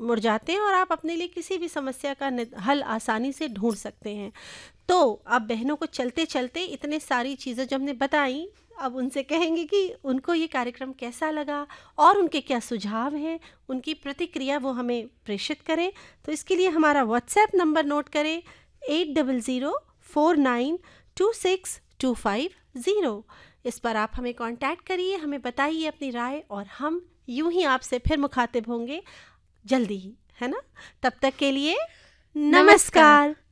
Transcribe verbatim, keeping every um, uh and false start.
मुड़ जाते हैं और आप अपने लिए किसी भी समस्या का निद- हल आसानी से ढूंढ सकते हैं। तो अब बहनों को चलते चलते इतने सारी चीज़ें जो हमने बताई, अब उनसे कहेंगे कि उनको ये कार्यक्रम कैसा लगा और उनके क्या सुझाव हैं, उनकी प्रतिक्रिया वो हमें प्रेषित करें। तो इसके लिए हमारा व्हाट्सएप नंबर नोट करें, eight double zero four nine to six to five zero. इस पर आप हमें कांटेक्ट करिए, हमें बताइए अपनी राय, और हम यूं ही आपसे फिर मुखातिब होंगे जल्दी ही, है ना? तब तक के लिए नमस्कार। नमस्कार।